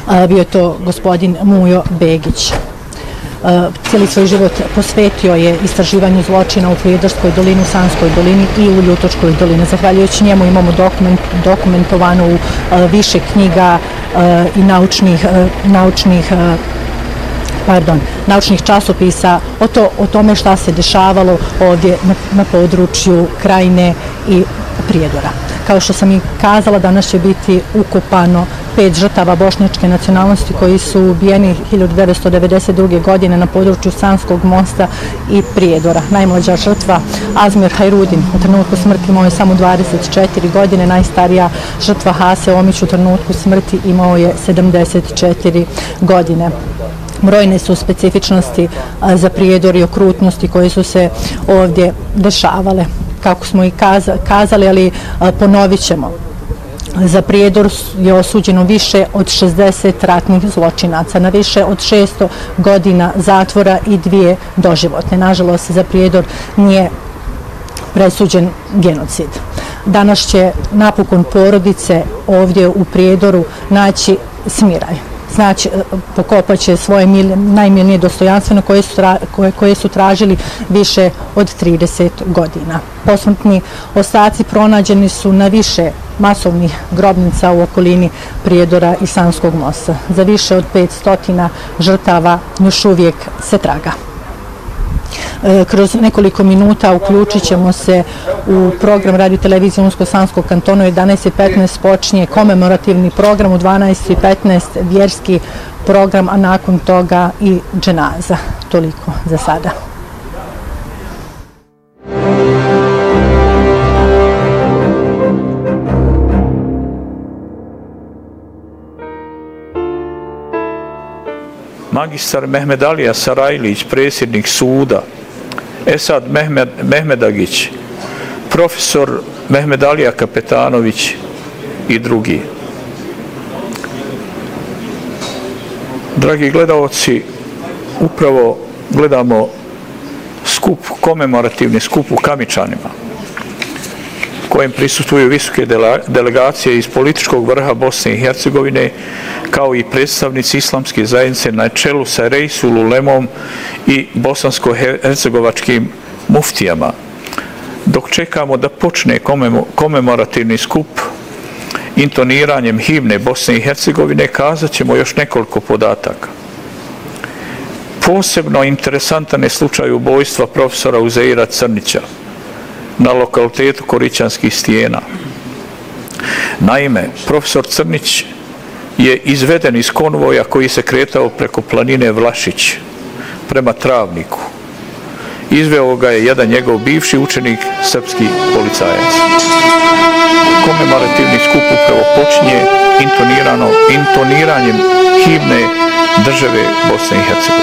Bio je to gospodin Mujo Begić. Cijeli svoj život posvetio je istraživanju zločina u Prijedorskoj dolini, u Sanskoj dolini i u Ljutočkoj dolini. Zahvaljujući njemu imamo dokumentovano u više knjiga i naučnih časopisa o tome šta se dešavalo ovdje na području Krajine i Prijedora. Kao što sam i kazala, danas će biti ukopano 5 žrtava bošnjačke nacionalnosti koji su ubijeni 1992. godine na području Sanskog mosta i Prijedora. Najmlađa žrtva Azmir Hajrudin u trenutku smrti imao je samo 24 godine, najstarija žrtva Hase Omić u trenutku smrti imao je 74 godine. Brojne su specifičnosti za Prijedor i okrutnosti koje su se ovdje dešavale. Kako smo i kazali, ali ponovit ćemo. Za Prijedor je osuđeno više od 60 ratnih zločinaca, na više od 600 godina zatvora i 2 doživotne. Nažalost, za Prijedor nije presuđen genocid. Danas će napokon porodice ovdje u Prijedoru naći smiraj. Znači, pokopat će svoje najmilnije dostojanstveno koje su tražili više od 30 godina. Posmrtni ostaci pronađeni su na više masovnih grobnica u okolini Prijedora i Sanskog mosta. Za više od 500 žrtava još uvijek se traga. Kroz nekoliko minuta uključit ćemo se u program radio televizije Unsko-Sanskog kantona. U 11:15 počinje komemorativni program, u 12:15 vjerski program, a nakon toga i dženaza. Toliko za sada. Magistar Mehmed Alija Sarajlić, predsjednik suda, Esad Mehmedagić, profesor Mehmed Alija Kapetanović i drugi. Dragi gledaoci, upravo gledamo komemorativni skup u Kamičanima, kojem prisustvuju visoke delegacije iz političkog vrha Bosne i Hercegovine, kao i predstavnici islamske zajednice na čelu sa Reisul Ulemom i bosansko-hercegovačkim muftijama. Dok čekamo da počne komemorativni skup intoniranjem himne Bosne i Hercegovine, kazat ćemo još nekoliko podataka. Posebno interesantan je slučaj ubojstva profesora Uzeira Crnića na lokalitetu Korićanskih stijena. Naime, profesor Crnić je izveden iz konvoja koji se kretao preko planine Vlašić prema Travniku. Izveo ga je jedan njegov bivši učenik, srpski policajac. Komemorativni skup upravo počinje intoniranjem himne države Bosne i Hercegovine.